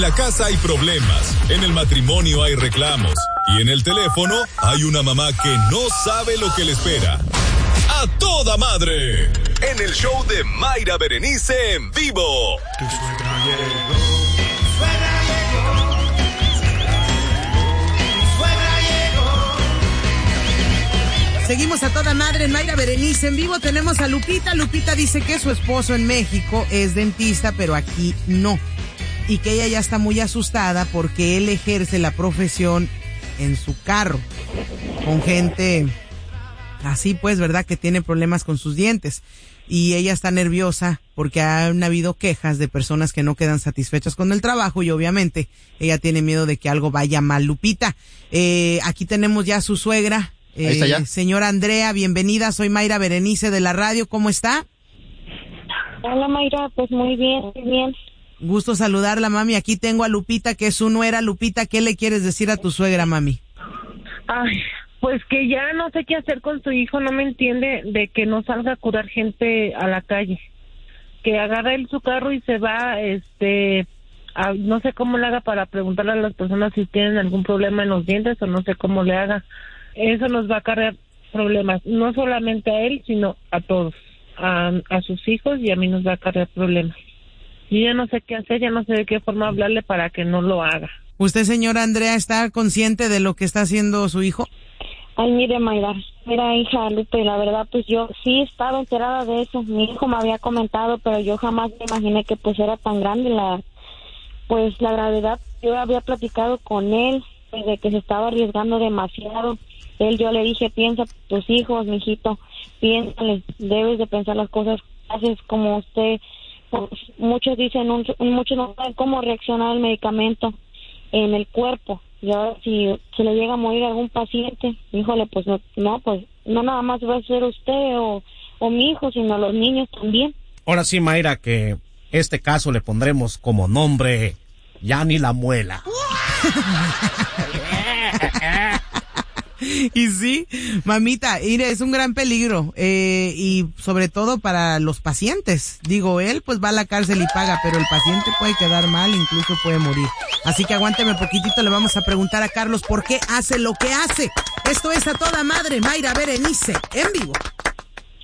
En la casa hay problemas, en el matrimonio hay reclamos y en el teléfono hay una mamá que no sabe lo que le espera. ¡A toda madre! En el show de Mayra Berenice en vivo. Tu suegra llegó. Seguimos a toda madre en Mayra Berenice en vivo. Tenemos a Lupita. Lupita dice que su esposo en México es dentista, pero aquí no. Y que ella ya está muy asustada porque él ejerce la profesión en su carro. Con gente así pues, ¿verdad? Que tiene problemas con sus dientes. Y ella está nerviosa porque han habido quejas de personas que no quedan satisfechas con el trabajo y obviamente ella tiene miedo de que algo vaya mal. Lupita, aquí tenemos ya a su suegra. Ahí está ya. Señora Andrea, bienvenida, soy Mayra Berenice de la radio, ¿cómo está? Hola Mayra, pues muy bien, muy bien. Gusto saludarla, mami. Aquí tengo a Lupita, que es su nuera. Lupita, ¿qué le quieres decir a tu suegra, mami? Ay, pues que ya no sé qué hacer con su hijo, no me entiende de que no salga a curar gente a la calle. Que agarra él su carro y se va, no sé cómo le haga para preguntarle a las personas si tienen algún problema en los dientes o no sé cómo le haga. Eso nos va a acarrear problemas, no solamente a él, sino a todos, a sus hijos, y a mí nos va a acarrear problemas. Yo ya no sé qué hacer, ya no sé de qué forma hablarle para que no lo haga. ¿Usted, señora Andrea, está consciente de lo que está haciendo su hijo? Ay, mire, Mayra, mira, hija Lupe, la verdad, pues yo sí estaba enterada de eso. Mi hijo me había comentado, pero yo jamás me imaginé que pues era tan grande la gravedad. Yo había platicado con él de que se estaba arriesgando demasiado. Yo le dije, piensa tus hijos, mijito, piénsale, debes de pensar las cosas, haces como usted. Pues, muchos dicen, muchos no saben cómo reaccionar al medicamento en el cuerpo. Y ahora si se le llega a morir algún paciente, híjole, pues no nada más va a ser usted o mi hijo, sino los niños también. Ahora sí, Mayra, que este caso le pondremos como nombre Ya ni la muela. Y sí, mamita, mire, es un gran peligro, y sobre todo para los pacientes. Digo, él pues va a la cárcel y paga, pero el paciente puede quedar mal, incluso puede morir. Así que aguánteme un poquitito, le vamos a preguntar a Carlos por qué hace lo que hace. Esto es A Toda Madre, Mayra Berenice, en vivo.